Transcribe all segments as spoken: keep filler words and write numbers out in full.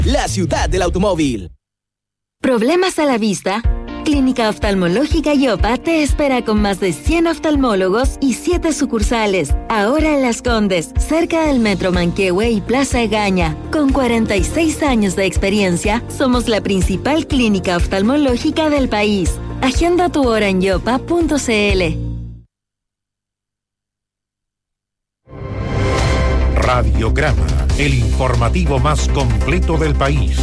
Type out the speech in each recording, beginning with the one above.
la ciudad del automóvil. ¿Problemas a la vista? Clínica Oftalmológica Yopa te espera con más de cien oftalmólogos y siete sucursales. Ahora en Las Condes, cerca del Metro Manquehue y Plaza Egaña. Con cuarenta y seis años de experiencia, somos la principal clínica oftalmológica del país. Agenda tu hora en yopa punto cl. Radiograma, el informativo más completo del país.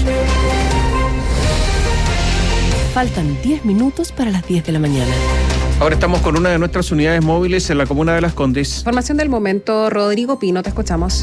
Faltan diez minutos para las diez de la mañana. Ahora estamos con una de nuestras unidades móviles en la comuna de Las Condes. Información del momento, Rodrigo Pino, te escuchamos.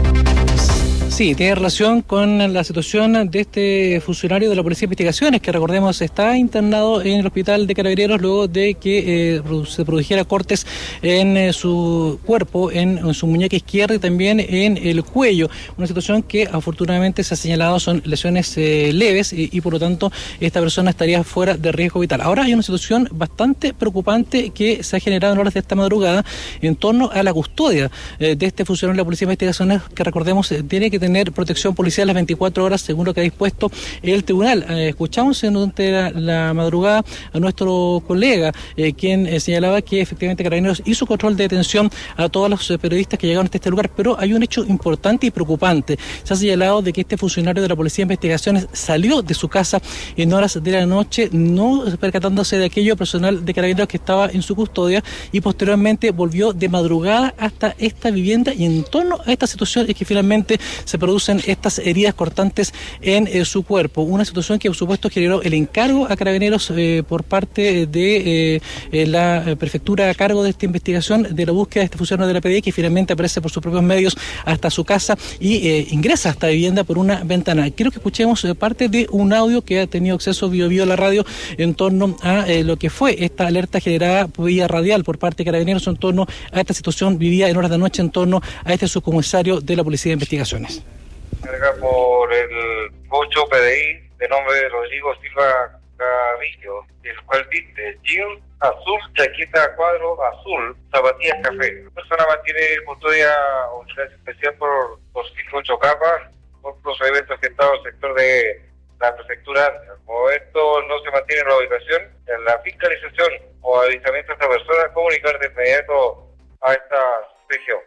Sí, tiene relación con la situación de este funcionario de la Policía de Investigaciones, que recordemos está internado en el hospital de Carabineros luego de que eh, se produjera cortes en eh, su cuerpo, en, en su muñeca izquierda y también en el cuello. Una situación que afortunadamente se ha señalado son lesiones eh, leves y, y por lo tanto esta persona estaría fuera de riesgo vital. Ahora hay una situación bastante preocupante que se ha generado en horas de esta madrugada en torno a la custodia eh, de este funcionario de la Policía de Investigaciones, que recordemos eh, tiene que tener protección policial las veinticuatro horas según lo que ha dispuesto el tribunal. Eh, escuchamos en durante la, la madrugada a nuestro colega eh, quien eh, señalaba que efectivamente Carabineros hizo control de detención a todos los eh, periodistas que llegaron hasta este lugar, pero hay un hecho importante y preocupante. Se ha señalado de que este funcionario de la Policía de Investigaciones salió de su casa en horas de la noche, no percatándose de aquello personal de Carabineros que estaba en su custodia, y posteriormente volvió de madrugada hasta esta vivienda, y en torno a esta situación es que finalmente se producen estas heridas cortantes en eh, su cuerpo. Una situación que por supuesto generó el encargo a Carabineros eh, por parte de eh, eh, la prefectura a cargo de esta investigación de la búsqueda de este funcionario de la P D I, que finalmente aparece por sus propios medios hasta su casa y eh, ingresa a esta vivienda por una ventana. Quiero que escuchemos eh, parte de un audio que ha tenido acceso Bio Bio a la radio en torno a eh, lo que fue esta alerta generada vía radial por parte de Carabineros en torno a esta situación vivida en horas de noche en torno a este subcomisario de la Policía de Investigaciones. Carga por el ocho P D I de nombre de Rodrigo Silva Carrillo, el cual viste jean azul, chaqueta a cuadro azul, zapatillas café. La persona mantiene custodia o vigilancia especial por, por cincuenta y ocho capas por procedimientos orquestados al sector de la prefectura. Como esto no se mantiene en la ubicación, en la fiscalización o avisamiento a esta persona, comunicar de inmediato a esta región.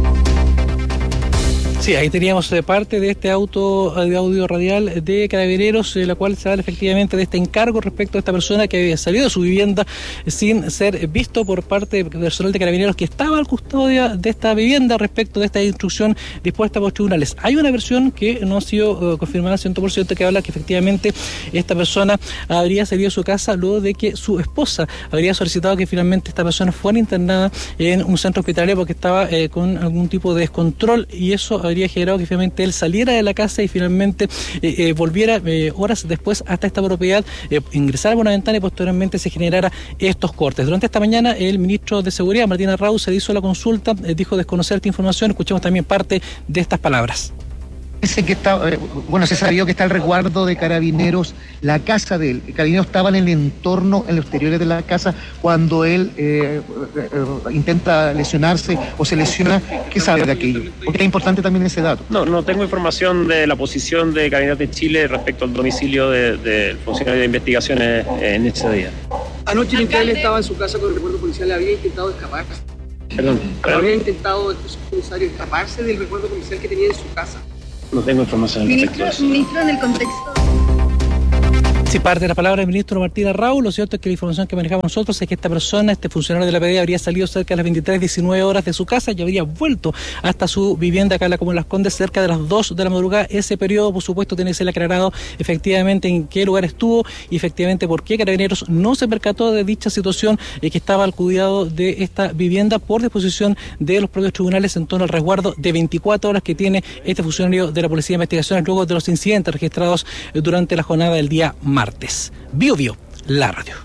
Sí, ahí teníamos eh, parte de este auto de audio radial de Carabineros, en eh, la cual se habla efectivamente de este encargo respecto a esta persona que había salido de su vivienda eh, sin ser visto por parte del personal de Carabineros que estaba al custodia de esta vivienda respecto de esta instrucción dispuesta por tribunales. Hay una versión que no ha sido eh, confirmada al cien por ciento que habla que efectivamente esta persona habría salido de su casa luego de que su esposa habría solicitado que finalmente esta persona fuera internada en un centro hospitalario porque estaba eh, con algún tipo de descontrol, y eso habría generado que finalmente él saliera de la casa y finalmente eh, eh, volviera eh, horas después hasta esta propiedad, eh, ingresara por una ventana y posteriormente se generara estos cortes. Durante esta mañana el ministro de Seguridad, Martín Arrau, se hizo la consulta, eh, dijo desconocer esta información. Escuchemos también parte de estas palabras. Dice que está, eh, bueno, se sabió que está el resguardo de Carabineros, la casa de él. Carabineros estaba en el entorno, en los exteriores de la casa, cuando él eh, eh, intenta lesionarse o se lesiona. ¿Qué sabe de aquello? Porque es importante también ese dato. No, no tengo información de la posición de Carabineros de Chile respecto al domicilio del de, de funcionario de investigaciones en ese día. Anoche mientras él estaba en su casa con el recuerdo policial, había intentado escapar. Perdón. Habría intentado el comisario escaparse del recuerdo policial que tenía en su casa. No tengo información al respecto de eso. Ministro, en el contexto... Sí, parte de la palabra del ministro Martín Arrau. Lo cierto es que la información que manejamos nosotros es que esta persona, este funcionario de la P D I, habría salido cerca de las veintitrés diecinueve horas de su casa y habría vuelto hasta su vivienda acá en la comuna de Las Condes cerca de las dos de la madrugada. Ese periodo, por supuesto, tiene que ser aclarado efectivamente en qué lugar estuvo y efectivamente por qué Carabineros no se percató de dicha situación eh, que estaba al cuidado de esta vivienda por disposición de los propios tribunales en torno al resguardo de veinticuatro horas que tiene este funcionario de la Policía de Investigaciones luego de los incidentes registrados eh, durante la jornada del día martes. Martes. Bio Bio, la radio.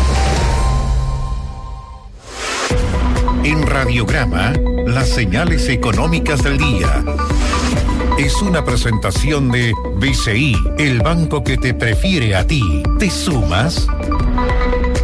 En Radiograma, las señales económicas del día. Es una presentación de B C I, el banco que te prefiere a ti. ¿Te sumas?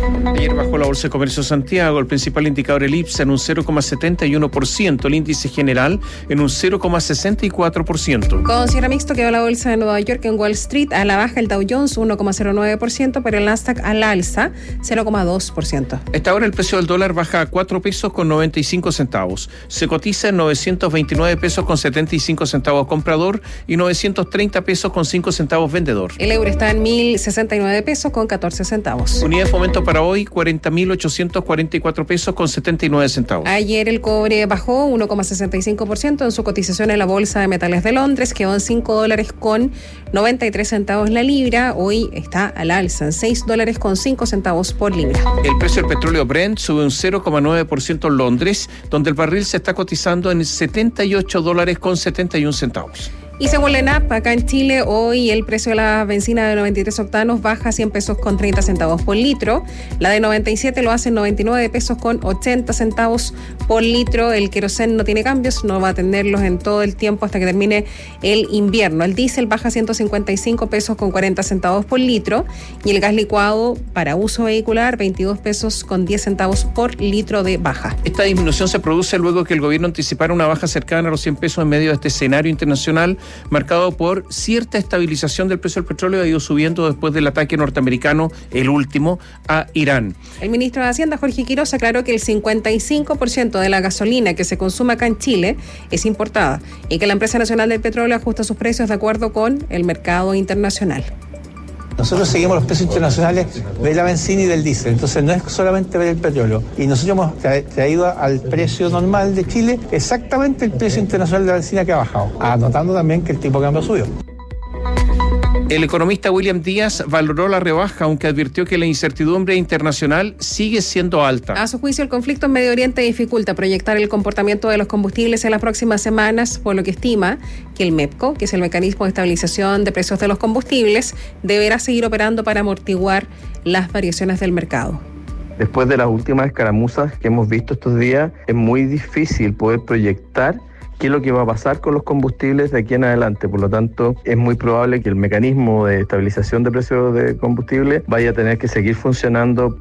Ayer bajó la Bolsa de Comercio de Santiago, el principal indicador, el IPSA, en un cero coma setenta y uno por ciento, el índice general en un cero coma sesenta y cuatro por ciento. Con cierre mixto quedó la Bolsa de Nueva York. En Wall Street a la baja el Dow Jones uno coma cero nueve por ciento, pero el Nasdaq al alza cero coma dos por ciento. A esta hora el precio del dólar baja a cuatro pesos con noventa y cinco centavos. Se cotiza en novecientos veintinueve pesos con setenta y cinco centavos comprador y novecientos treinta pesos con cinco centavos vendedor. El euro está en mil sesenta y nueve pesos con catorce centavos. Unidad de fomento para hoy, cuarenta mil ochocientos cuarenta y cuatro pesos con setenta y nueve centavos. Ayer el cobre bajó uno coma sesenta y cinco por ciento en su cotización en la Bolsa de Metales de Londres, quedó en cinco dólares con noventa y tres centavos la libra. Hoy está al alza en seis dólares con cinco centavos por libra. El precio del petróleo Brent sube un cero coma nueve por ciento en Londres, donde el barril se está cotizando en setenta y ocho dólares con setenta y un centavos. Y según la ENAP, acá en Chile, hoy el precio de la benzina de noventa y tres octanos baja cien pesos con treinta centavos por litro. La de noventa y siete lo hace en noventa y nueve pesos con ochenta centavos por litro. El querosén no tiene cambios, no va a tenerlos en todo el tiempo hasta que termine el invierno. El diésel baja ciento cincuenta y cinco pesos con cuarenta centavos por litro. Y el gas licuado para uso vehicular, veintidós pesos con diez centavos por litro de baja. Esta disminución se produce luego que el gobierno anticipara una baja cercana a los cien pesos en medio de este escenario internacional marcado por cierta estabilización del precio del petróleo. Ha ido subiendo después del ataque norteamericano, el último, a Irán. El ministro de Hacienda, Jorge Quiroz, aclaró que el cincuenta y cinco por ciento de la gasolina que se consume acá en Chile es importada y que la Empresa Nacional del Petróleo ajusta sus precios de acuerdo con el mercado internacional. Nosotros seguimos los precios internacionales de la benzina y del diésel, entonces no es solamente ver el petróleo. Y nosotros hemos tra- traído al precio normal de Chile exactamente el precio internacional de la benzina que ha bajado, anotando también que el tipo de cambio subió. El economista William Díaz valoró la rebaja, aunque advirtió que la incertidumbre internacional sigue siendo alta. A su juicio, el conflicto en Medio Oriente dificulta proyectar el comportamiento de los combustibles en las próximas semanas, por lo que estima que el MEPCO, que es el mecanismo de estabilización de precios de los combustibles, deberá seguir operando para amortiguar las variaciones del mercado. Después de las últimas escaramuzas que hemos visto estos días, es muy difícil poder proyectar qué es lo que va a pasar con los combustibles de aquí en adelante. Por lo tanto, es muy probable que el mecanismo de estabilización de precios de combustible vaya a tener que seguir funcionando.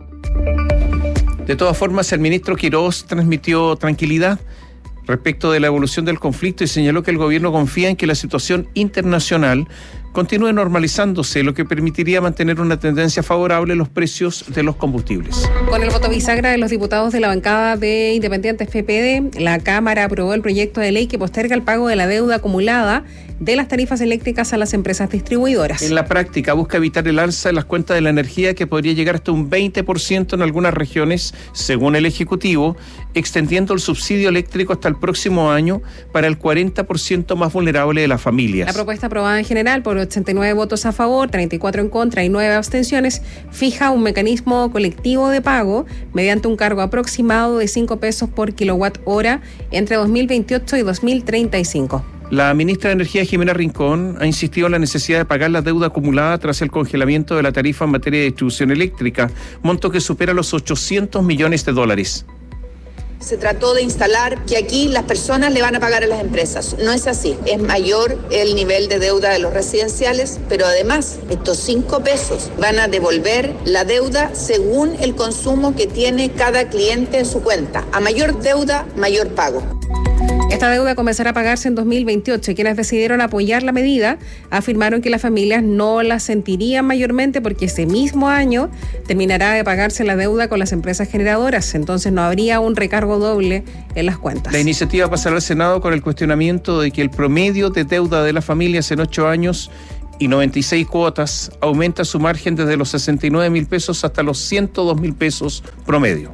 De todas formas, el ministro Quiroz transmitió tranquilidad respecto de la evolución del conflicto y señaló que el gobierno confía en que la situación internacional continúe normalizándose, lo que permitiría mantener una tendencia favorable en los precios de los combustibles. Con el voto bisagra de los diputados de la bancada de Independientes P P D, la Cámara aprobó el proyecto de ley que posterga el pago de la deuda acumulada de las tarifas eléctricas a las empresas distribuidoras. En la práctica busca evitar el alza de las cuentas de la energía, que podría llegar hasta un veinte por ciento en algunas regiones, según el Ejecutivo, extendiendo el subsidio eléctrico hasta el próximo año para el cuarenta por ciento más vulnerable de las familias. La propuesta, aprobada en general por ochenta y nueve votos a favor, treinta y cuatro en contra y nueve abstenciones, fija un mecanismo colectivo de pago mediante un cargo aproximado de cinco pesos por kilowatt hora entre dos mil veintiocho y dos mil treinta y cinco. La ministra de Energía, Jimena Rincón, ha insistido en la necesidad de pagar la deuda acumulada tras el congelamiento de la tarifa en materia de distribución eléctrica, monto que supera los ochocientos millones de dólares. Se trató de instalar que aquí las personas le van a pagar a las empresas. No es así. Es mayor el nivel de deuda de los residenciales, pero además estos cinco pesos van a devolver la deuda según el consumo que tiene cada cliente en su cuenta. A mayor deuda, mayor pago. Esta deuda comenzará a pagarse en dos mil veintiocho y quienes decidieron apoyar la medida afirmaron que las familias no la sentirían mayormente porque ese mismo año terminará de pagarse la deuda con las empresas generadoras, entonces no habría un recargo doble en las cuentas. La iniciativa pasará al Senado con el cuestionamiento de que el promedio de deuda de las familias en ocho años y noventa y seis cuotas aumenta su margen desde los sesenta y nueve mil pesos hasta los ciento dos mil pesos promedio.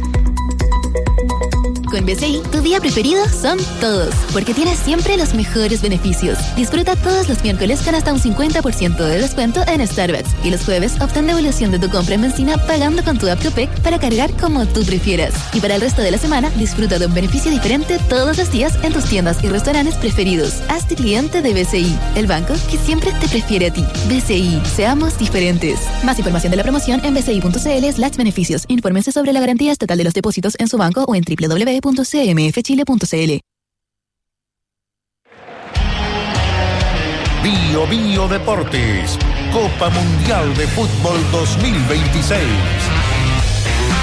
Con B C I, tu día preferido son todos, porque tienes siempre los mejores beneficios. Disfruta todos los miércoles con hasta un cincuenta por ciento de descuento en Starbucks y los jueves obtén devolución de tu compra en benzina pagando con tu app Copec para cargar como tú prefieras. Y para el resto de la semana, disfruta de un beneficio diferente todos los días en tus tiendas y restaurantes preferidos. Hazte cliente de B C I, el banco que siempre te prefiere a ti. B C I, seamos diferentes. Más información de la promoción en bci.cl slash beneficios. Infórmense sobre la garantía estatal de los depósitos en su banco o en doble u doble u doble u punto c m f chile punto c l. Bio Bio Deportes, Copa Mundial de Fútbol dos mil veintiséis.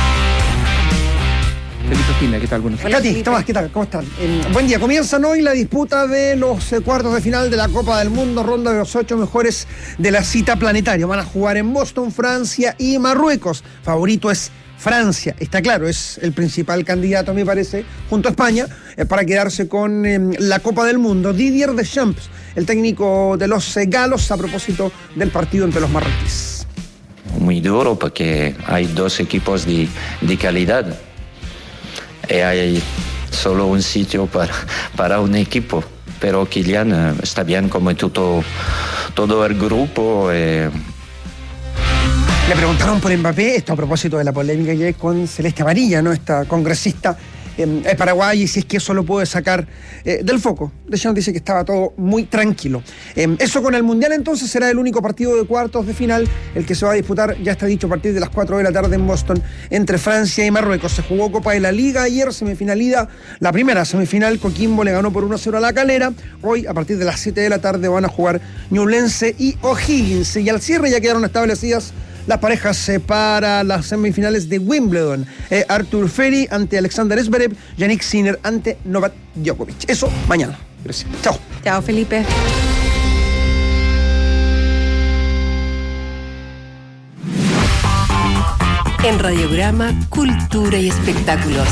Felipe Espina, ¿qué tal? Buenos días. Katy, Tomás, ¿qué tal? ¿Cómo están? Eh, buen día. Comienzan hoy la disputa de los eh, cuartos de final de la Copa del Mundo, ronda de los ocho mejores de la cita planetaria. Van a jugar en Boston, Francia y Marruecos. Favorito es Francia, está claro, es el principal candidato, me parece, junto a España, eh, para quedarse con eh, la Copa del Mundo. Didier Deschamps, el técnico de los eh, galos, a propósito del partido entre los marroquíes. Muy duro porque hay dos equipos de, de calidad y hay solo un sitio para, para un equipo, pero Kylian eh, está bien como todo, todo el grupo. Eh, Le preguntaron por Mbappé, esto a propósito de la polémica que hay con Celeste Amarilla, ¿no? Esta congresista en eh, Paraguay, y si es que eso lo puede sacar eh, del foco. Deschamps dice que estaba todo muy tranquilo. Eh, eso con el Mundial, entonces, será el único partido de cuartos de final, el que se va a disputar, ya está dicho, a partir de las cuatro de la tarde en Boston, entre Francia y Marruecos. Se jugó Copa de la Liga ayer, semifinalidad, la primera semifinal, Coquimbo le ganó por uno a cero a La Calera. Hoy, a partir de las siete de la tarde, van a jugar Ñublense y O'Higgins. Y al cierre ya quedaron establecidas las parejas eh, para las semifinales de Wimbledon. Eh, Artur Ferry ante Alexander Zverev, Yannick Sinner ante Novak Djokovic. Eso mañana. Gracias. Chao. Chao, Felipe. En Radiograma, Cultura y Espectáculos.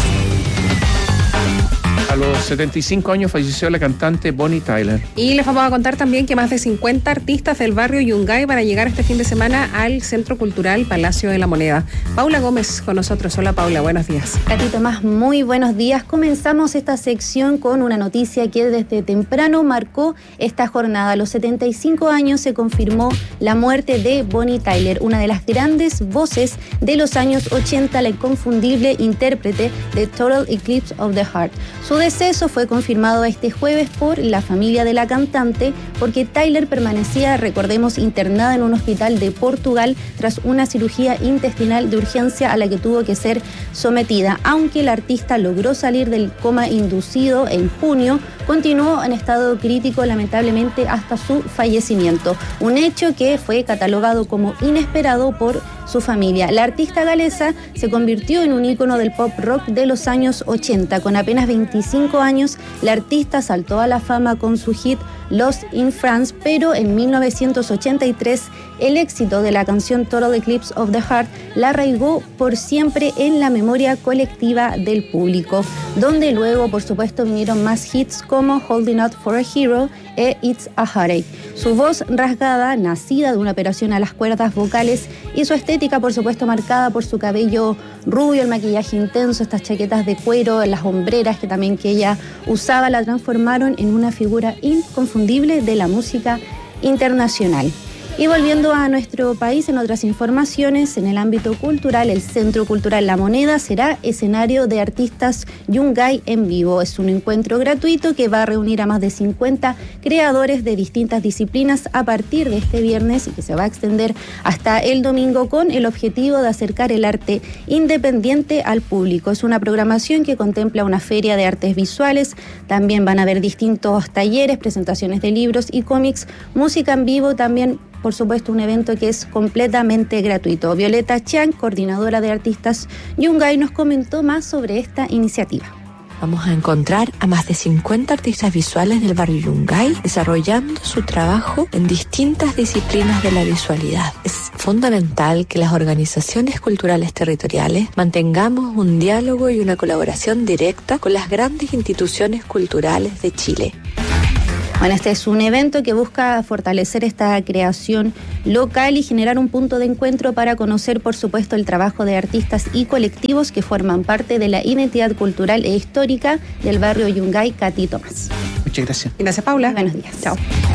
A los setenta y cinco años falleció la cantante Bonnie Tyler. Y les vamos a contar también que más de cincuenta artistas del barrio Yungay van a llegar este fin de semana al Centro Cultural Palacio de la Moneda. Paula Gómez con nosotros. Hola, Paula, buenos días. Katy Tomás, muy buenos días. Comenzamos esta sección con una noticia que desde temprano marcó esta jornada. A los setenta y cinco años se confirmó la muerte de Bonnie Tyler, una de las grandes voces de los años ochenta, la inconfundible intérprete de Total Eclipse of the Heart. Su deceso fue confirmado este jueves por la familia de la cantante, porque Tyler permanecía, recordemos, internada en un hospital de Portugal tras una cirugía intestinal de urgencia a la que tuvo que ser sometida. Aunque el artista logró salir del coma inducido en junio, continuó en estado crítico lamentablemente hasta su fallecimiento. Un hecho que fue catalogado como inesperado por su familia. La artista galesa se convirtió en un ícono del pop rock de los años ochenta. Con apenas veinticinco años, la artista saltó a la fama con su hit Lost in France, pero en mil novecientos ochenta y tres el éxito de la canción Total Eclipse of the Heart la arraigó por siempre en la memoria colectiva del público, donde luego, por supuesto, vinieron más hits como Holding Out for a Hero e It's a Heartache. Su voz rasgada, nacida de una operación a las cuerdas vocales, y su estética, por supuesto, marcada por su cabello rubio, el maquillaje intenso, estas chaquetas de cuero, las hombreras que también que ella usaba, la transformaron en una figura inconfundible de la música internacional. Y volviendo a nuestro país, en otras informaciones, en el ámbito cultural, el Centro Cultural La Moneda será escenario de artistas Yungay en vivo. Es un encuentro gratuito que va a reunir a más de cincuenta creadores de distintas disciplinas a partir de este viernes y que se va a extender hasta el domingo, con el objetivo de acercar el arte independiente al público. Es una programación que contempla una feria de artes visuales, también van a haber distintos talleres, presentaciones de libros y cómics, música en vivo, también por supuesto un evento que es completamente gratuito. Violeta Chang, coordinadora de artistas Yungay, nos comentó más sobre esta iniciativa. Vamos a encontrar a más de cincuenta artistas visuales del barrio Yungay desarrollando su trabajo en distintas disciplinas de la visualidad. Es fundamental que las organizaciones culturales territoriales mantengamos un diálogo y una colaboración directa con las grandes instituciones culturales de Chile. Bueno, este es un evento que busca fortalecer esta creación local y generar un punto de encuentro para conocer, por supuesto, el trabajo de artistas y colectivos que forman parte de la identidad cultural e histórica del barrio Yungay. Katy Tomás. Muchas gracias. Gracias, Paula. Buenos días. Chao.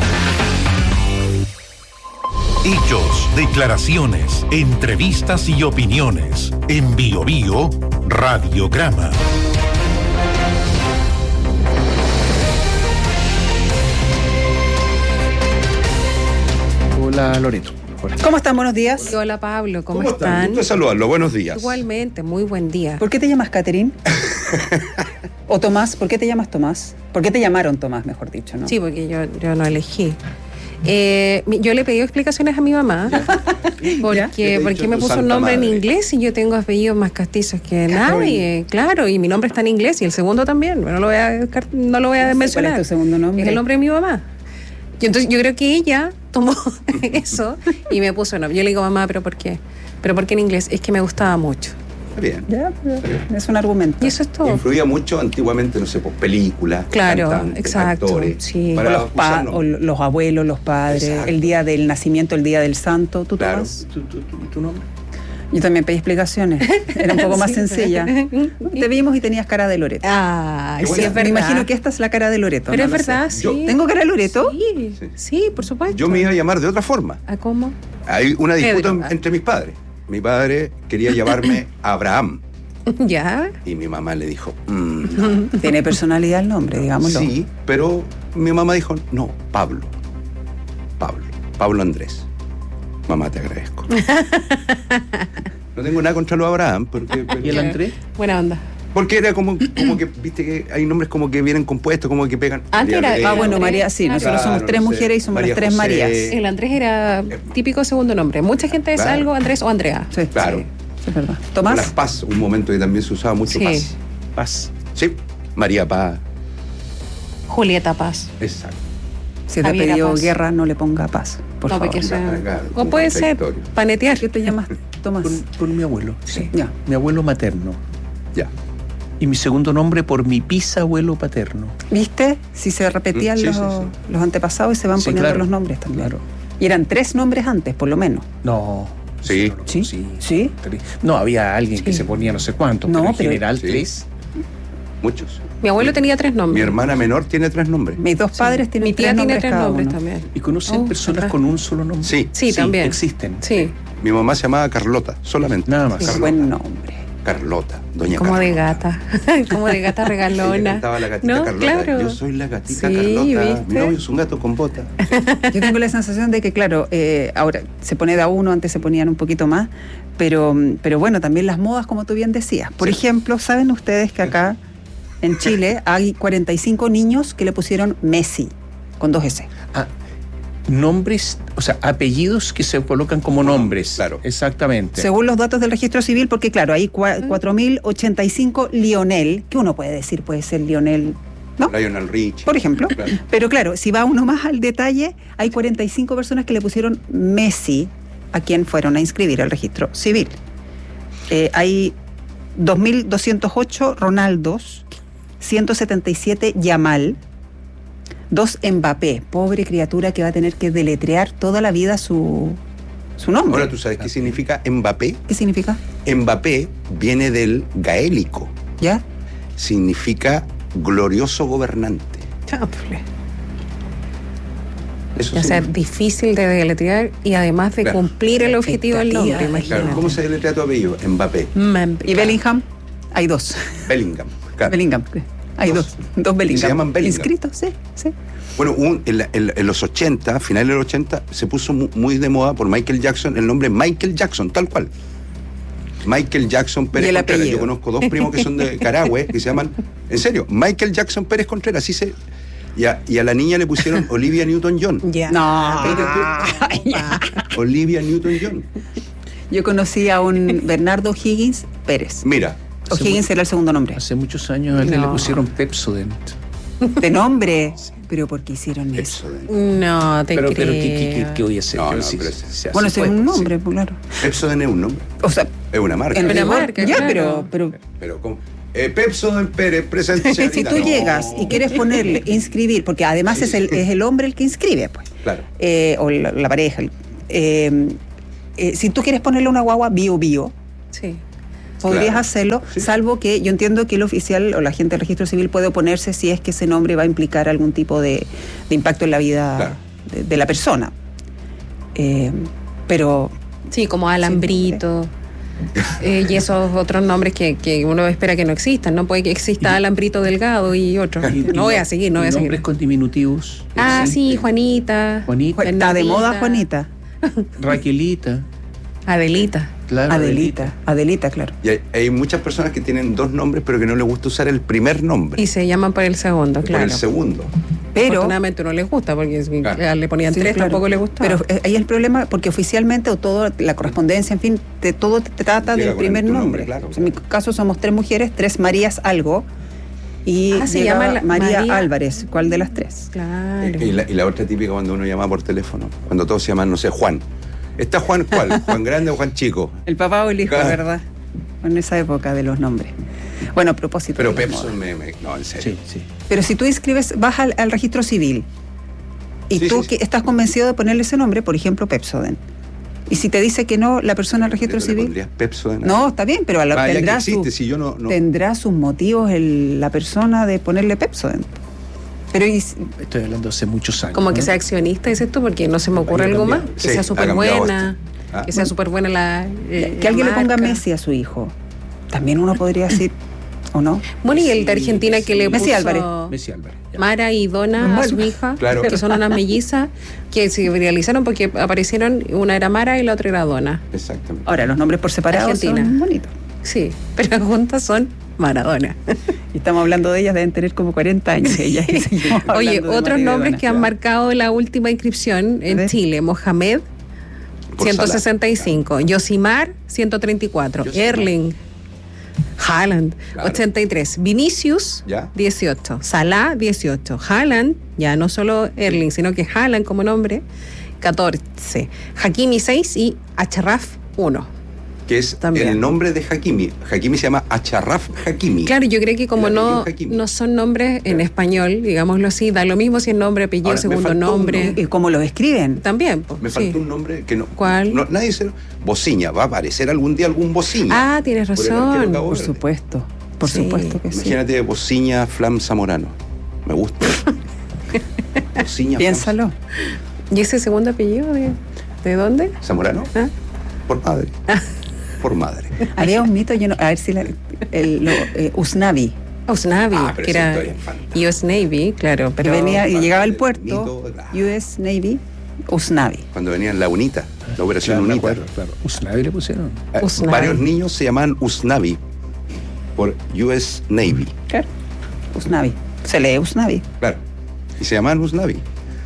Hechos, declaraciones, entrevistas y opiniones. En Bio Bio, Radiograma. Hola, Loreto. Hola. ¿Cómo están? Buenos días. Hola, Pablo. ¿Cómo, ¿Cómo están? están? Gusto saludarlo. Buenos días. Igualmente, muy buen día. ¿Por qué te llamas Catherine? ¿O Tomás? ¿Por qué te llamas Tomás? ¿Por qué te llamaron Tomás, mejor dicho, no? Sí, porque yo, yo no elegí. Eh, mi- yo le pedí explicaciones a mi mamá porque, porque me puso un nombre en inglés y yo tengo apellidos más castizos que nadie, claro, y mi nombre está en inglés y el segundo también, no lo voy a, descart- no lo voy a mencionar. ¿Cuál es tu segundo nombre? Es el nombre de mi mamá. Y entonces yo creo que ella tomó eso y me puso nombre. Yo le digo, mamá, ¿pero por qué? ¿Pero por qué en inglés? Es que me gustaba mucho. Bien. Ya, es un argumento. Y eso es todo. Influía mucho antiguamente, no sé, por películas, Claro, cantantes, exacto, actores. sí. O Para los, pa- usarlo. o los abuelos, los padres, Exacto. el día del nacimiento, el día del santo. ¿Tú Claro. tomas? ¿Tu, tu, tu, tu nombre? Yo también pedí explicaciones. Era un poco más Sí. sencilla. Te vimos y tenías cara de Loreto. Ah, Qué sí, buena. es Me verdad. imagino que esta es la cara de Loreto. Pero no es lo sé. verdad, sí. Yo- ¿Tengo cara de Loreto? Sí, sí, Sí. por supuesto. Yo me iba a llamar de otra forma. ¿A cómo? Hay una disputa Pedro. en- entre mis padres. Mi padre quería llamarme Abraham ¿Ya? y mi mamá le dijo, "Mm, no". Tiene personalidad el nombre, digámoslo. Sí, pero mi mamá dijo, no, Pablo. Pablo. Pablo Andrés. Mamá, te agradezco. No tengo nada contra los Abraham, porque, ¿Y el Andrés? Buena onda. porque era como, como que, viste que hay nombres como que vienen compuestos, como que pegan. Antes María era- Teresa. Ah, bueno, María, sí, nosotros Claro, somos tres no sé, mujeres y somos María las tres José. Marías. El Andrés era típico segundo nombre. Mucha gente es Claro. algo Andrés o Andrea. Sí, Claro. sí, es verdad. Las Tomás, Paz, un momento que también se usaba mucho Sí. Paz. Paz. Sí, María Paz. Julieta Paz. Exacto. si te Javiera pidió Paz. guerra, no le ponga paz, por no, favor. porque sea. Acá, O un puede ser contradictorio. panetear. ¿Qué te llamas, Tomás? Por, por mi abuelo. Sí. Ya. Mi abuelo materno. Ya. Y mi segundo nombre por mi bisabuelo paterno. ¿Viste? Si se repetían Mm, sí, los, sí, sí. los antepasados y se van Sí, poniendo claro. los nombres también. Claro. Y eran tres nombres antes, por lo menos. No. Sí. no, no, ¿Sí? sí. ¿Sí? Tres. No, había alguien que Sí. se ponía no sé cuánto, No, pero en pero- general Sí. tres. Muchos. Mi abuelo tenía tres Mi nombres. hermana menor tiene tres nombres. Mis dos padres tienen Mi tía tres tiene nombres tres cada nombres uno. también. ¿Y conocen Oh, personas ajá. con un solo nombre? Sí. Sí, también. Existen. Sí. Mi mamá se llamaba Carlota, solamente. Nada más. Qué Carlota. buen nombre. Carlota, doña Como de Carlota. gata. Como de gata Ella regalona. cantaba la gatita No, Carlota. claro. Yo soy la gatita Sí, Carlota. ¿viste? Mi novio es un gato con bota. Yo tengo la sensación de que, claro, eh, ahora se pone de a uno, antes se ponían un poquito más, pero, pero bueno, también las modas, como tú bien decías. Por Sí. ejemplo, ¿saben ustedes que acá en Chile hay cuarenta y cinco niños que le pusieron Messi, con dos S? Ah, nombres, o sea, apellidos que se colocan como nombres. Claro. Exactamente. Según los datos del registro civil, porque claro, hay cua- cuatro mil ochenta y cinco Lionel, que uno puede decir, puede ser Lionel, ¿no? Lionel Rich. Por ejemplo. Claro. Pero claro, si va uno más al detalle, hay cuarenta y cinco personas que le pusieron Messi a quien fueron a inscribir al registro civil. Eh, hay dos mil doscientos ocho Ronaldos, ciento setenta y siete Yamal, dos Mbappé, pobre criatura que va a tener que deletrear toda la vida su, su nombre. Ahora, ¿tú sabes qué significa Mbappé? ¿Qué significa? Mbappé viene del gaélico. ¿Ya? Significa glorioso gobernante. Chafle. Eso O sea, significa. difícil de deletrear y además de Claro. cumplir el objetivo del nombre, Expectativa. imagínate. Claro, ¿cómo se deletrea tu apellido? Mbappé. Mbappé. ¿Y Bellingham? Hay dos. Bellingham. Claro. Bellingham. Hay dos. Dos. Dos Bellingham. Y se llaman Bellingham. Inscritos, sí, sí. Bueno, un- en, la- en la- en los ochenta, finales de los ochenta, se puso mu- muy de moda por Michael Jackson el nombre Michael Jackson, tal cual. Michael Jackson Pérez Y el Contreras. apellido. Yo conozco dos primos que son de Carahue que se llaman, en serio, Michael Jackson Pérez Contreras, así se. Y a, y a la niña le pusieron Olivia Newton-John. Ya. No. Olivia Newton-John. Yo conocí a un Bernardo Higgins Pérez. Mira, O'Higgins era el segundo nombre. Hace muchos años a alguien No. le pusieron Pepsodent. De nombre. Pero ¿por qué hicieron eso? eso de. No, te Pero, creo. pero ¿qué, qué, qué, qué hubiese No, hecho? no, Sí, pero sí, es- sí, Bueno, sí ese es puede, un sí. nombre, pues, claro. Pepsodent es un nombre, O sea, es una marca. en Una rigor, marca, ya, claro. pero, pero Pero como, eh, Pepsodent Pérez presente. si señorita. tú No. llegas y quieres ponerle, inscribir, porque además es el, es el hombre el que inscribe, pues, Claro. eh, o la, la pareja. el- eh, eh, si tú quieres ponerle una guagua bio bio, Sí. podrías Claro. hacerlo, Sí. salvo que yo entiendo que el oficial o la gente del registro civil puede oponerse si es que ese nombre va a implicar algún tipo de, de impacto en la vida Claro. de, de la persona. Eh, pero Sí, como Alambrito. eh, y esos otros nombres que, que uno espera que no existan. No puede que exista Alambrito Delgado y otro. Y- No voy a seguir, no voy a Nombres seguir. con diminutivos. Ah, existen. sí, Juanita. Juanita, está de moda Bernardita. Juanita. Raquelita. Adelita. Claro, Adelita, Adelita, claro. Y hay, hay muchas personas que tienen dos nombres, pero que no les gusta usar el primer nombre. Y se llaman por el segundo, por claro. el segundo. Pero, afortunadamente no les gusta, porque si claro. le ponían Sí, tres claro. tampoco les gustaba. Pero eh, ahí el problema, porque oficialmente o todo, la correspondencia, en fin, de todo te trata Llega del con primer tu nombre. nombre, claro. O sea, en mi caso somos tres mujeres, tres Marías algo, y Ah, se llegaba llama la- María, María. Álvarez. ¿Cuál de las tres? Claro. Y la, y la otra típica cuando uno llama por teléfono, cuando todos se llaman, no sé, Juan. ¿Está Juan cuál? ¿Juan grande o Juan chico? El papá o el hijo, Claro. ¿verdad? En esa época de los nombres. Bueno, a propósito. Pero de las Pepson modas. me, me- No, en serio. Sí, sí. Pero si tú inscribes, vas al, al registro civil y Sí, tú sí, que estás convencido de ponerle ese nombre, por ejemplo, Pepsoden. Y si te dice que no, la persona del registro ¿Le civil. pondrías Pepsodent? No, está bien, pero a la- Ah, ya que tendrá, existe, su- si yo no, no- tendrá sus motivos el- la persona de ponerle Pepsoden. Pero y, Estoy hablando hace muchos años. Como que ¿no? sea accionista, dices tú, porque no se me ocurre Vaya algo más. cambiado. Que Sí, sea ha súper cambiado buena, Ah. que sea súper buena la. eh, que alguien la le ponga marca. Messi a su hijo. También uno podría decir, ¿o no? Bueno, y el de Argentina que le Messi puso Álvarez. Messi Álvarez. ya. Mara y Donna a su hija, Claro. que son unas mellizas, que se viralizaron porque aparecieron, una era Mara y la otra era Donna. Exactamente. Ahora, los nombres por separado Argentina. son bonitos. Sí, pero juntas son Maradona. Y estamos hablando de ellas, deben tener como cuarenta años ellas. y seguimos Oye, hablando de otros María nombres Donna. que han marcado la última inscripción en Chile: Mohamed, Por ciento sesenta y cinco, Yosimar, ciento treinta y cuatro, Yosimar. Erling Haaland, Claro. ochenta y tres, Vinicius, Ya. dieciocho, Salah, dieciocho, Haaland, ya no solo Erling, sino que Haaland como nombre, catorce, Hakimi, seis y Achraf, uno. Que es También. el nombre de Hakimi. Hakimi se llama Achraf Hakimi. Claro, yo creo que como El no, apellido Hakimi. no son nombres en español, digámoslo así, da lo mismo si es nombre, apellido, Ahora, me segundo faltó un nombre. nombre. Y como lo escriben. También, pues, Me sí. faltó un nombre que no. ¿Cuál? no- nadie se. Bociña. Va a aparecer algún día algún Bociña. Ah, tienes Por el arquero razón. Cabo Por Verde. supuesto, por Sí. supuesto que sí. Imagínate Bociña Flam Zamorano. Me gusta. Bociña Piénsalo. ¿Y ese segundo apellido de, de dónde? Flam Zamorano. ¿Ah? Por madre. Por madre. Había un mito, yo no, a ver si la, el, lo, eh, Usnavi, Usnavi, Ah, pero que esa era historia es fantástica. U S Navy, claro, que pero venía y llegaba al el puerto, mito, claro. U S Navy, Usnavi. Cuando venían la UNITA, la operación Claro, me UNITA. acuerdo, claro. Usnavi le pusieron. Eh, Usnavi. Varios niños se llamaban Usnavi por U S Navy. Claro, Usnavi. Se lee Usnavi. Claro. Y se llamaban Usnavi.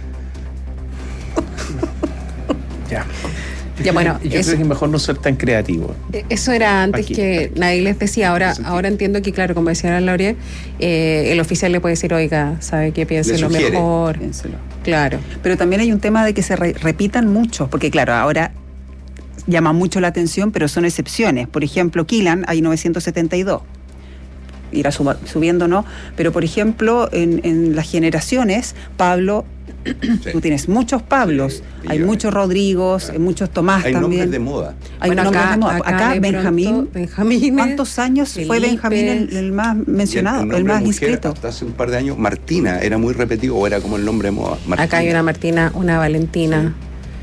Ya. Ya, bueno, yo eso- creo que es mejor no ser tan creativo. eso era antes Aquí. que nadie les decía. Ahora, ahora entiendo que, claro, como decía la Lore, eh, el oficial le puede decir, oiga, ¿sabe qué? Piense Le lo sugiere. mejor. Piénselo. Claro. Pero también hay un tema de que se re- repitan mucho, porque claro, ahora llama mucho la atención, pero son excepciones. Por ejemplo, Kilan hay novecientos setenta y dos. Irá suba- subiendo, ¿no? Pero por ejemplo, en, en las generaciones, Pablo, tú tienes muchos Pablos, Sí, hay millones. muchos Rodrigos, Claro. muchos Tomás Hay también. nombres de moda. Hay Bueno, nombres acá- de moda. acá Acá, de Benjamín. pronto, Benjamín, ¿Cuántos años fue Felipe. Benjamín el, el más mencionado, Y el, nombre más de mujer, inscrito? Hasta hace un par de años, Martina era muy repetido o era como el nombre de moda. Martina. Acá hay una Martina, una Valentina.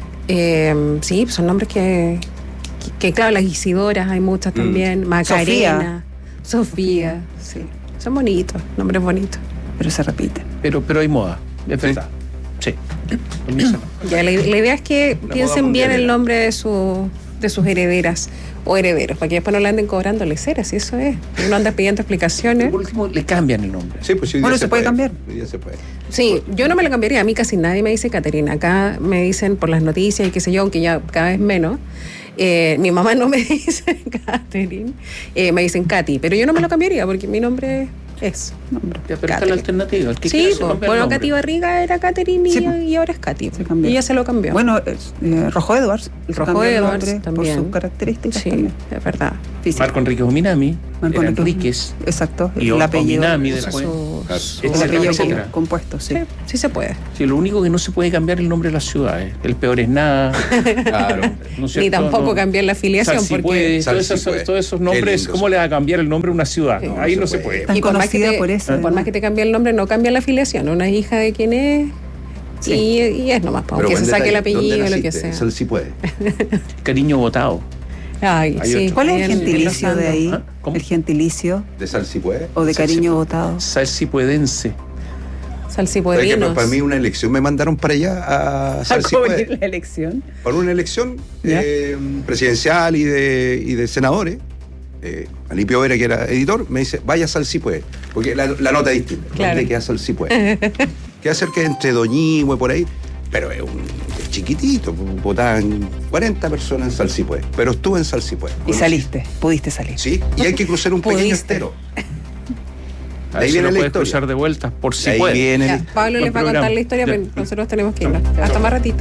Eh, sí, son nombres que, que, que, claro, las Isidoras hay muchas Mm. también. Macarena, Sofía, sí. Son bonitos, nombres bonitos. Pero se repiten. Pero, pero hay moda, es verdad. Sí. Permiso, no. Ya, la, la idea es que moda piensen bien el mundialera. nombre de, su, de sus herederas o herederos, para que después no le anden cobrándoles ceras, y eso es. Uno anda pidiendo explicaciones. Por último, le cambian el nombre. Sí, pues hoy día Bueno, se puede cambiar. Hoy día se puede. Sí, yo no me lo cambiaría. A mí casi nadie me dice Caterina. Acá me dicen por las noticias y qué sé yo, aunque ya cada vez menos. Eh, mi mamá no me dice Catherine, eh, me dicen Katy, pero yo no me lo cambiaría porque mi nombre es. Nombre. Ya, pero está la alternativa. El que Sí, quiera se pues, cambia el bueno, nombre. Katy Barriga era Catherine y, Sí, pues. y ahora es Katy. Se cambió. Y ella se lo cambió. Bueno, es, eh, Rojo Edwards. se Rojo cambió el Edwards nombre también. Por sus características Sí, también. es verdad. Físicas. Marco Enrique Ominami, Marco era Enrique. Enríquez, Exacto. y el apellido. Ominami Su- después. su- Claro. su- El etcétera, apellido etcétera. com- compuesto, sí. Sí, sí se puede. Sí, lo único que no se puede cambiar es el nombre de las ciudades. El peor es nada. Claro. ¿no es Ni cierto? tampoco No. cambiar la afiliación Sal si porque puede, Sal todos, si esos, puede. todos esos Qué nombres, lindo ¿cómo le va a cambiar el nombre a una ciudad? No, Ahí no no se se puede. puede. Tan y por más, que conocida te, por eso, por más que te cambie el nombre, no cambia la afiliación. Una hija de quien es Sí. y, y es nomás, Pero aunque se buen saque el detalle. ¿Dónde apellido o lo que naciste? sea. Sal si puede. Cariño votado. Ay, Hay sí. otro. ¿Cuál es el en- en gentilicio Los de Andes. ahí? ¿Ah? ¿Cómo? El gentilicio De Sal si puede. o de Sal si cariño puede. votado. Salsipuedense. ¿Sabes que Salsipuedinos. para mí una elección me mandaron para allá a Sal si puede. la elección? Para una elección ¿Ya? eh, presidencial y de, y de senadores. Eh, Alipio Vera, que era editor, me dice, vaya a Sal si puede. Porque la, la nota es distinta. Claro. ¿Dónde queda Sal si puede? queda cerca entre Doñihue, por ahí, pero es un es chiquitito, votaban cuarenta personas en Salsipué, pero estuve en Salsipué. Y saliste, pudiste salir. Sí, y hay que cruzar un pequeño estero. A ahí viene no la puedes historia. Cruzar de vuelta, por si ahí puede. Viene ya, el, Pablo les va a contar la historia, ya. Pero nosotros tenemos que irnos. Hasta más ratito.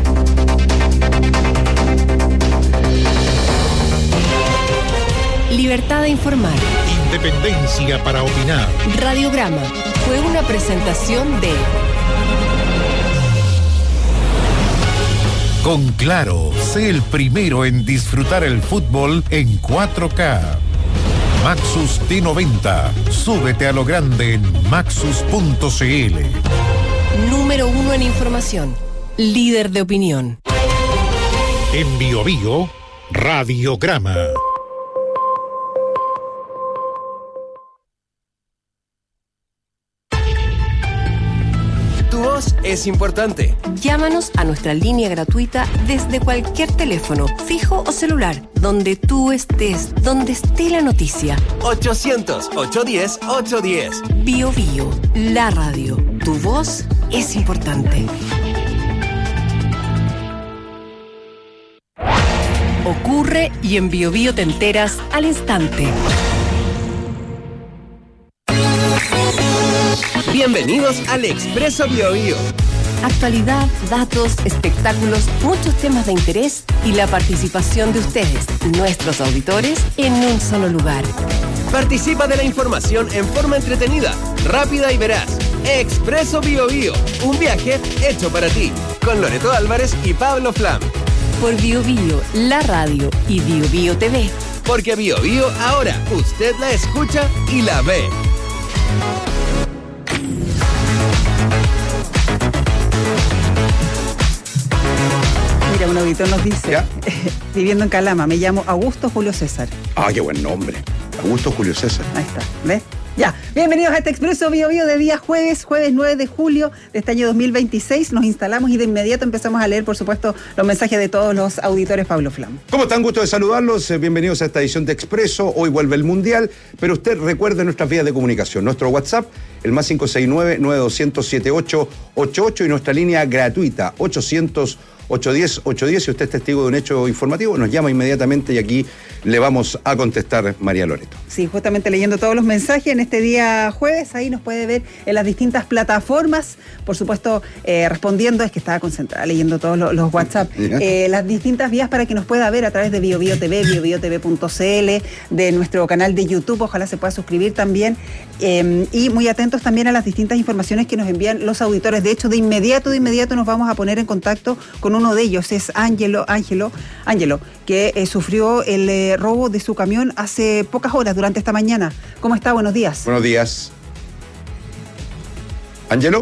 Libertad de informar. Independencia para opinar. Radiograma fue una presentación de... Con Claro, sé el primero en disfrutar el fútbol en cuatro K. Maxus T noventa. Súbete a lo grande en maxus punto c l. Número uno en información. Líder de opinión. En Bio Bio, Radiograma. Tu voz es importante. Llámanos a nuestra línea gratuita desde cualquier teléfono, fijo o celular, donde tú estés, donde esté la noticia. ochocientos, ochocientos diez, ochocientos diez. Bio Bio, la radio. Tu voz es importante. Ocurre y en Bio Bio te enteras al instante. Bienvenidos al Expreso Bio Bio. Actualidad, datos, espectáculos, muchos temas de interés y la participación de ustedes, nuestros auditores, en un solo lugar. Participa de la información en forma entretenida, rápida y veraz. Expreso Bio Bio, un viaje hecho para ti, con Loreto Álvarez y Pablo Flam. Por Bio Bio, la radio y Bio Bio T V. Porque Bio Bio ahora usted la escucha y la ve. Mira, un auditor nos dice, eh, viviendo en Calama, me llamo Augusto Julio César. Ah, qué buen nombre. Augusto Julio César. Ahí está, ¿ves? Ya, bienvenidos a este Expreso Bio Bio de día jueves, jueves nueve de julio de este año dos mil veintiséis. Nos instalamos y de inmediato empezamos a leer, por supuesto, los mensajes de todos los auditores. Pablo Flam. ¿Cómo están? Gusto de saludarlos. Bienvenidos a esta edición de Expreso. Hoy vuelve el Mundial, pero usted recuerde nuestras vías de comunicación. Nuestro WhatsApp, el más cinco seis nueve, nueve dos cero cero, siete ocho ocho ocho, y nuestra línea gratuita, ochocientos, ochocientos diez, ochocientos diez. Si usted es testigo de un hecho informativo, nos llama inmediatamente y aquí le vamos a contestar, María Loreto. Sí, justamente leyendo todos los mensajes en este día jueves, ahí nos puede ver en las distintas plataformas, por supuesto, eh, respondiendo, es que estaba concentrada leyendo todos los, los WhatsApp, eh, las distintas vías para que nos pueda ver a través de Bio Bio T V, bio bio t v punto c l, de nuestro canal de YouTube, ojalá se pueda suscribir también, eh, y muy atentos también a las distintas informaciones que nos envían los auditores. De hecho, de inmediato, de inmediato nos vamos a poner en contacto con uno de ellos, es Ángelo, Ángelo, Ángelo, que eh, sufrió el eh, robo de su camión hace pocas horas durante esta mañana. ¿Cómo está? Buenos días. Buenos días. ¿Ángelo?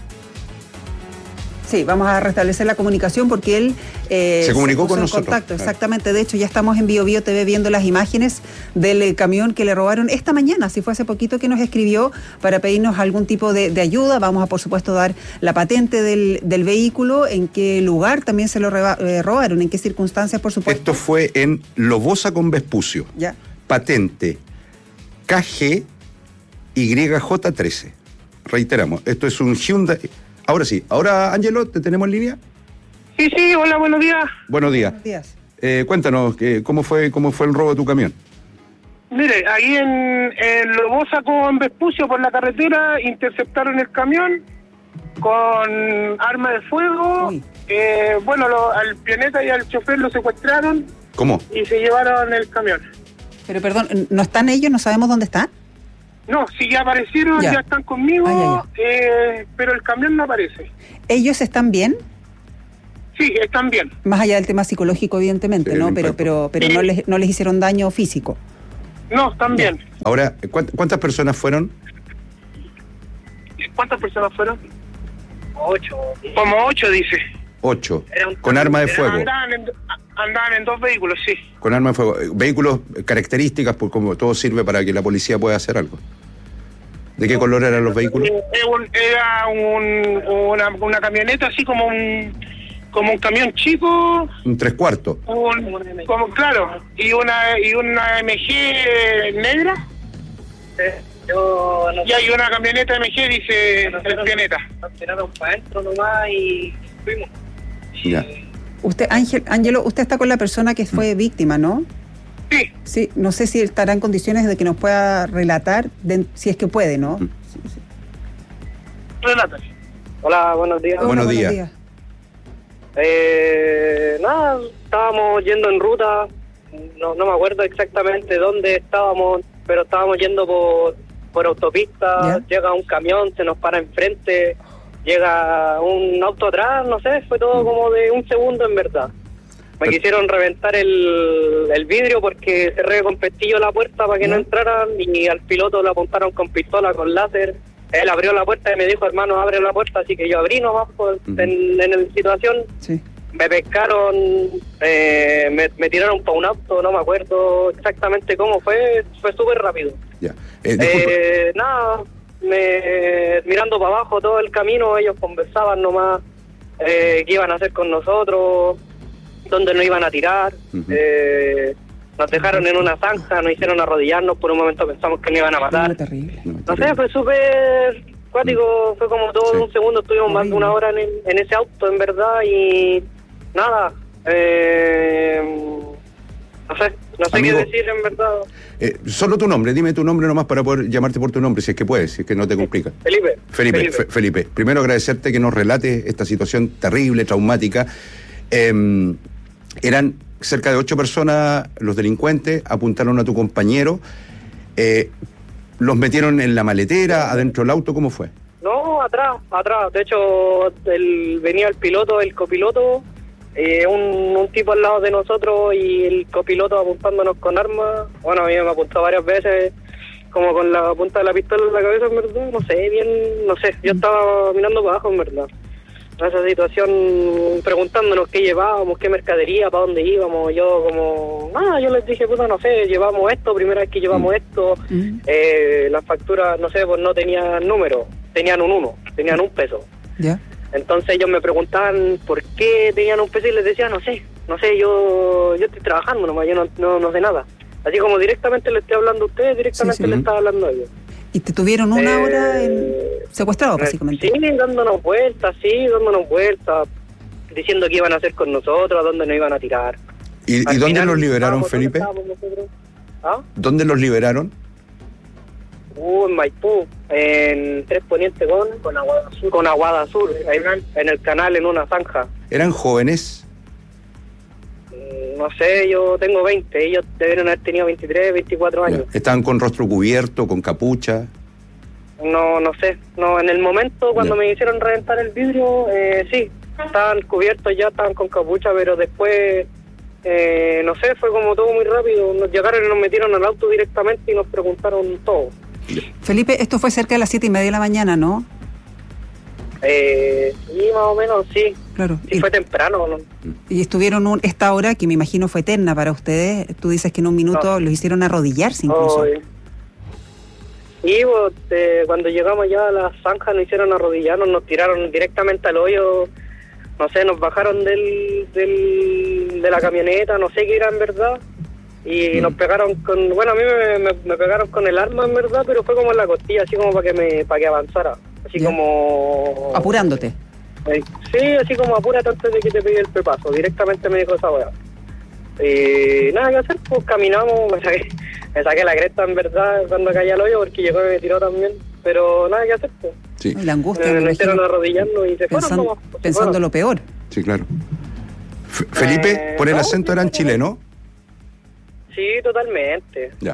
Sí, vamos a restablecer la comunicación porque él eh, se comunicó se con en nosotros. Contacto, exactamente. De hecho, ya estamos en Bio Bio T V viendo las imágenes del eh, camión que le robaron esta mañana. Si fue hace poquito que nos escribió para pedirnos algún tipo de, de ayuda. Vamos a, por supuesto, dar la patente del, del vehículo, en qué lugar también se lo reba, eh, robaron, en qué circunstancias, por supuesto. Esto fue en Lobosa con Vespucio. Ya. Patente K G Y J trece. Reiteramos, esto es un Hyundai. Ahora sí, ahora, Ángelo, ¿te tenemos en línea? Sí, sí, hola, buenos días. Buenos días. Buenos días. Eh, cuéntanos, eh, ¿cómo fue cómo fue el robo de tu camión? Mire, ahí en, en Lobosa con Vespucio, por la carretera, interceptaron el camión con arma de fuego. Eh, bueno, lo, al pioneta y al chofer lo secuestraron. ¿Cómo? Y se llevaron el camión. Pero perdón, ¿no están ellos? ¿No sabemos dónde están? No, sí, ya aparecieron, ya, ya están conmigo, ah, ya, ya. Eh, pero el camión no aparece. ¿Ellos están bien? Sí, están bien. Más allá del tema psicológico, evidentemente, sí, ¿no? Pero pero pero sí. no les no les hicieron daño físico. No, están bien. Ahora, ¿cuántas personas fueron? ¿Cuántas personas fueron? Ocho. Como ocho, dice. Ocho. Con arma de fuego. Andaban en, andaban en dos vehículos, sí. Con arma de fuego. Vehículos, características, pues como todo sirve para que la policía pueda hacer algo. ¿De qué color eran los vehículos? Era un, una, una camioneta así como un como un camión chico. Un tres cuartos. Un, como, claro, y una y una M G negra. Yo no y hay una camioneta M G, dice el camioneta. Nos tiraron para adentro nomás y fuimos. Ya. Usted, Ángel, Ángelo, usted está con la persona que fue víctima, ¿no? Sí. Sí, no sé si estará en condiciones de que nos pueda relatar, de, si es que puede, ¿no? Mm. Sí, sí. Relata. Hola, buenos días. Hola, Buenos días. Eh, nada, estábamos yendo en ruta, no, no me acuerdo exactamente dónde estábamos, pero estábamos yendo por, por autopista, ¿Ya? llega un camión, se nos para enfrente, llega un auto atrás, no sé, fue todo como de un segundo en verdad. Me Pero- quisieron reventar el, el vidrio porque cerré con pestillo la puerta para que no entraran y al piloto le apuntaron con pistola, con láser. Él abrió la puerta y me dijo, hermano, abre la puerta, así que yo abrí nomás por, Ujú. en, en la situación. Sí. Me pescaron, eh, me, me tiraron para un auto, no me acuerdo exactamente cómo fue, fue súper rápido. Ya. Eh, disculpa. Eh, nada, me, mirando para abajo todo el camino, ellos conversaban nomás eh, qué iban a hacer con nosotros, dónde nos iban a tirar. Ujú. eh, nos dejaron en una zanja, nos hicieron arrodillarnos, por un momento pensamos que nos iban a matar. Terrible. No, No sé, fue súper cuático, fue como todo Sí. un segundo, estuvimos más de una hora en, el- en ese auto, en verdad, y nada, eh, no sé, no sé Amigo. qué decir, en verdad. Eh, solo tu nombre, dime tu nombre nomás para poder llamarte por tu nombre, si es que puedes, si es que no te complica. Felipe. Felipe, Felipe. Fe- Felipe, primero agradecerte que nos relate esta situación terrible, traumática. Eh, eran cerca de ocho personas los delincuentes, apuntaron a tu compañero, eh, los metieron en la maletera, adentro del auto, ¿cómo fue? No, atrás, atrás. De hecho, el, venía el piloto, el copiloto, eh, un, un tipo al lado de nosotros y el copiloto apuntándonos con armas. Bueno, a mí me apuntó varias veces, como con la punta de la pistola en la cabeza, en verdad. No sé, bien, no sé. Yo estaba mirando para abajo, en verdad. En esa situación, preguntándonos qué llevábamos, qué mercadería, para dónde íbamos. Yo como, ah, yo les dije, puta, no sé, llevamos esto, primera vez que llevamos esto. Mm. Eh, las facturas, no sé, pues no tenían número, tenían un uno, tenían un peso. ¿Ya? Entonces ellos me preguntaban por qué tenían un peso y les decía, no sé, no sé, yo yo estoy trabajando nomás, yo no, no, no sé nada. Así como directamente le estoy hablando a ustedes, directamente Sí, sí. le estaba hablando a ellos. Y te tuvieron una Eh, hora en... secuestrado, básicamente. Sí, dándonos vueltas, sí, dándonos vueltas, diciendo qué iban a hacer con nosotros, a dónde nos iban a tirar. ¿Y, y Al dónde final, los liberaron, estábamos- Felipe? ¿dónde estábamos nosotros? ¿Ah? ¿Dónde los liberaron? Uh, en Maipú, en Tres Poniente con, con Aguada Sur, con Aguada Sur, en, en el canal, en una zanja. ¿Eran jóvenes? Mm, No sé, yo tengo veinte, ellos debieron haber tenido veintitrés, veinticuatro años. Ya. ¿Estaban con rostro cubierto, con capucha? No, no sé, no, en el momento cuando Ya. me hicieron reventar el vidrio, eh, sí, estaban cubiertos ya, estaban con capucha, pero después, eh, no sé, fue como todo muy rápido, nos llegaron y nos metieron al auto directamente y nos preguntaron todo. Felipe, esto fue cerca de las siete y media de la mañana, ¿no? Eh, sí, más o menos, sí. Claro. Sí, fue temprano, ¿no? Y estuvieron un, esta hora que me imagino fue eterna para ustedes. Tú dices que en un minuto los hicieron arrodillarse incluso. Ay. Y pues, eh, cuando llegamos ya a la zanja nos hicieron arrodillarnos, nos tiraron directamente al hoyo, no sé, nos bajaron del, del de la camioneta, no sé qué era en verdad, y nos pegaron con, bueno, a mí me, me, me pegaron con el arma en verdad, pero fue como en la costilla, así como para que me para que avanzara, así Ya. como... Apurándote. Eh, sí, así como apúrate antes de que te pegue el pepazo, directamente me dijo esa weá. Y nada que hacer, pues caminamos, me saqué, me saqué la cresta en verdad cuando caí al hoyo porque llegó y me tiró también, pero nada que hacer, pues. Sí, La angustia, Me, me me hicieron imagino, arrodillarnos y se fueron pensan- nomás, pues, se pensando fueron. lo peor. sí, claro. F- Felipe, Eh, por el no, acento eran chilenos. Sí, totalmente. Ya.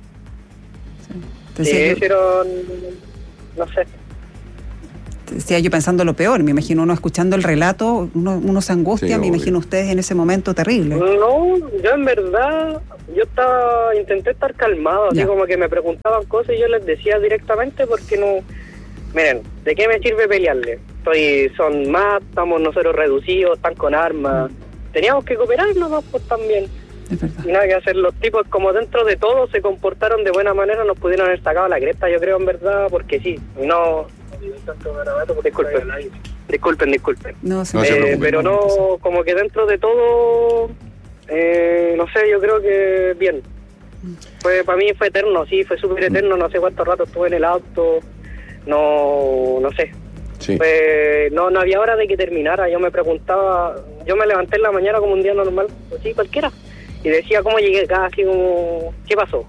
Te Sí, decía, yo, hicieron, no sé. te decía yo pensando lo peor. Me imagino uno escuchando el relato, uno, uno se angustia, Sí, me obvio. imagino ustedes en ese momento terrible. No, yo en verdad, yo estaba, intenté estar calmado, Ya. así como que me preguntaban cosas y yo les decía directamente porque no, miren, ¿de qué me sirve pelearle? Estoy, son más, estamos nosotros reducidos, están con armas, teníamos que cooperar nomás pues también. Es verdad. Y nada que hacer, los tipos como dentro de todo se comportaron de buena manera, nos pudieron haber sacado la cresta, yo creo en verdad, porque sí, no... Disculpen, disculpen, disculpen. No, se No se Eh, preocupe. pero no, como que dentro de todo, eh, no sé, yo creo que bien. Fue, para mí fue eterno, sí, fue súper eterno, no sé cuánto rato estuve en el auto, no, no sé. Sí. Pues, no, no había hora de que terminara, yo me preguntaba, yo me levanté en la mañana como un día normal, así cualquiera, y decía cómo llegué acá, así como, ¿qué pasó?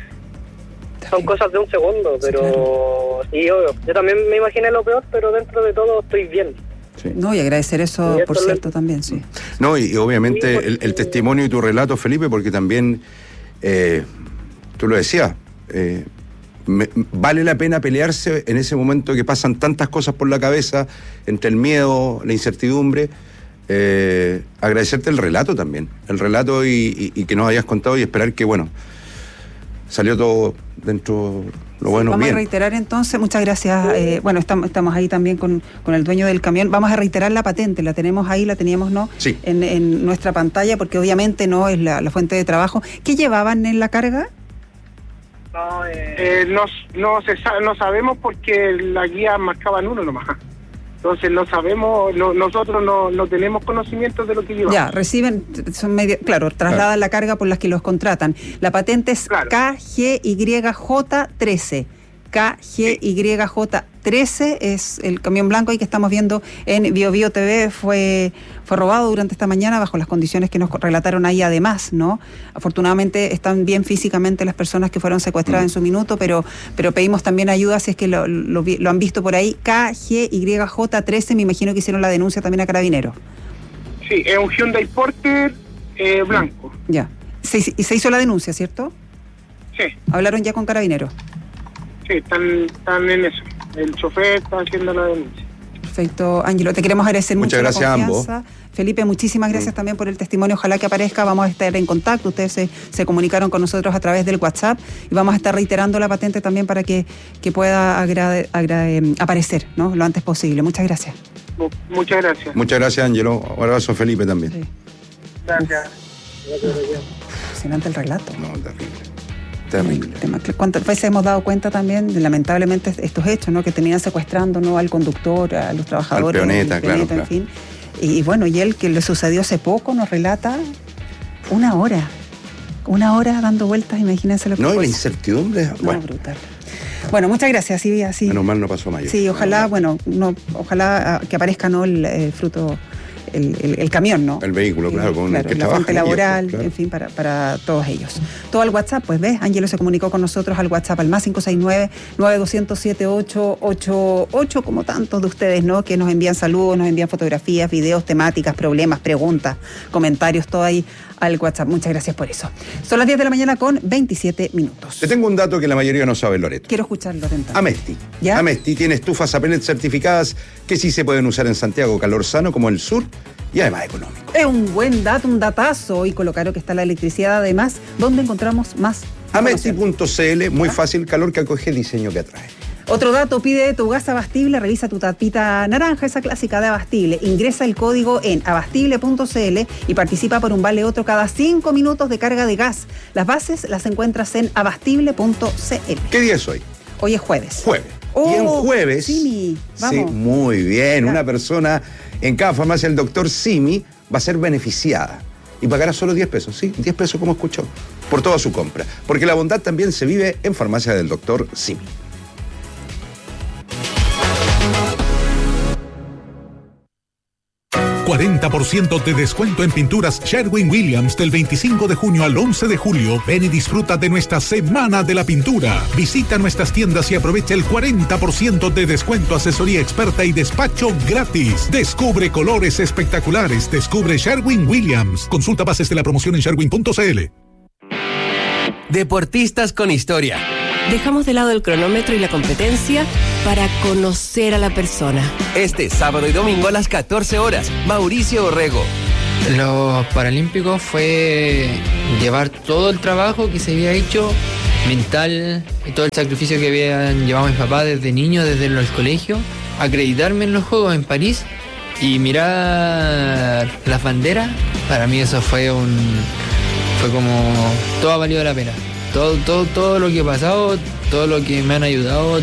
Son cosas de un segundo, pero sí, yo, yo también me imaginé lo peor, pero dentro de todo estoy bien. Sí. No, y agradecer eso, Sí, por esto cierto, también, sí. No, y, y obviamente Sí, porque- el, el testimonio y tu relato, Felipe, porque también, eh, tú lo decías, eh, me- vale la pena pelearse en ese momento que pasan tantas cosas por la cabeza, entre el miedo, la incertidumbre. Eh, agradecerte el relato también, el relato y, y- y que nos hayas contado y esperar que, bueno, salió todo dentro lo bueno, Vamos bien. a reiterar entonces, muchas gracias. eh, bueno, estamos, estamos ahí también con, con el dueño del camión. Vamos a reiterar la patente, la tenemos ahí, la teníamos no Sí. en, en nuestra pantalla, porque obviamente no es la, la fuente de trabajo. ¿Qué llevaban en la carga? No, eh, no, no, se sa- no sabemos porque la guía marcaban uno nomás. Entonces no sabemos, no, nosotros no, no tenemos conocimiento de lo que llevamos. Ya, reciben, son medio, claro, trasladan la carga por las que los contratan. La patente es K G Y J trece. K G Y J trece es el camión blanco ahí que estamos viendo en Bio Bio T V. Fue, fue robado durante esta mañana bajo las condiciones que nos relataron ahí además, ¿no? Afortunadamente están bien físicamente las personas que fueron secuestradas en su minuto, pero, pero pedimos también ayuda si es que lo, lo, vi- lo han visto por ahí. K G Y J trece, me imagino que hicieron la denuncia también a Carabineros. Sí, es un Hyundai Porter eh, blanco. Ya. Se, y se hizo la denuncia, ¿cierto? Sí, Hablaron ya con Carabineros. sí, están, están en eso. El chofer está haciendo la denuncia. Perfecto, Ángelo. Te queremos agradecer Muchas mucho gracias la a confianza. Felipe, muchísimas gracias también por el testimonio. Ojalá que aparezca. Vamos a estar en contacto. Ustedes se, se comunicaron con nosotros a través del WhatsApp y vamos a estar reiterando la patente también para que, que pueda agrade- agrade- eh, aparecer, ¿no? Lo antes posible. Muchas gracias. Mu- Muchas gracias. Muchas gracias, Ángelo. Un abrazo, Felipe, también. Gracias. Impresionante el relato. No, terrible. Terrible. Tema que ¿Cuántas veces hemos dado cuenta también de lamentablemente estos hechos, ¿no? Que tenían secuestrando, ¿no? Al conductor, a los trabajadores, Al peoneta, al claro, en claro. fin. Y, y bueno, y él que le sucedió hace poco nos relata una hora. Una hora dando vueltas, imagínense lo que No, y fue. la incertidumbre, No, bueno, brutal. Bueno, muchas gracias, sí, así. menos mal no pasó mayor. Sí, ojalá, bueno, no, ojalá ah, que aparezca, ¿no? El, el fruto, el, el- el camión, ¿no? El vehículo, claro, con Claro, el que la trabaja. fuente laboral, en fin, para, para todos ellos. Todo al WhatsApp, pues ves, Ángelo se comunicó con nosotros al WhatsApp, al más cinco seis nueve, nueve dos cero cero, siete ocho ocho ocho, como tantos de ustedes, ¿no? Que nos envían saludos, nos envían fotografías, videos, temáticas, problemas, preguntas, comentarios, todo ahí al WhatsApp. Muchas gracias por eso. Son las diez de la mañana con veintisiete minutos. Te tengo un dato que la mayoría no sabe, Loreto. Quiero escucharlo atentamente. Amesti. Amesti tiene estufas a pellet certificadas que sí se pueden usar en Santiago, calor sano como el sur y además económico. Es un buen dato, un datazo. Y colocaron que está la electricidad además. ¿Dónde encontramos más? Amesti punto c l, muy fácil, calor que acoge, diseño que atrae. Otro dato, pide tu gas Abastible, revisa tu tapita naranja, esa clásica de Abastible. Ingresa el código en abastible punto c l y participa por un vale otro cada cinco minutos de carga de gas. Las bases las encuentras en abastible punto c l. ¿Qué día es hoy? Hoy es jueves. Jueves. Oh, y en jueves, Simi, vamos. sí, muy bien, una persona en cada farmacia, el doctor Simi, va a ser beneficiada y pagará solo diez pesos, sí, diez pesos como escuchó, por toda su compra. Porque la bondad también se vive en farmacia del doctor Simi. cuarenta por ciento de descuento en pinturas Sherwin-Williams del veinticinco de junio al once de julio. Ven y disfruta de nuestra Semana de la Pintura. Visita nuestras tiendas y aprovecha el cuarenta por ciento de descuento, asesoría experta y despacho gratis. Descubre colores espectaculares. Descubre Sherwin-Williams. Consulta bases de la promoción en sherwin punto c l. Deportistas con historia. Dejamos de lado el cronómetro y la competencia para conocer a la persona. Este sábado y domingo a las catorce horas, Mauricio Orrego. Los Paralímpicos fue llevar todo el trabajo que se había hecho, mental, y todo el sacrificio que habían llevado mis papás desde niño, desde el colegio, acreditarme en los Juegos en París y mirar las banderas. Para mí eso fue un... fue como... todo ha valido la pena. Todo, todo, todo lo que he pasado, todo lo que me han ayudado,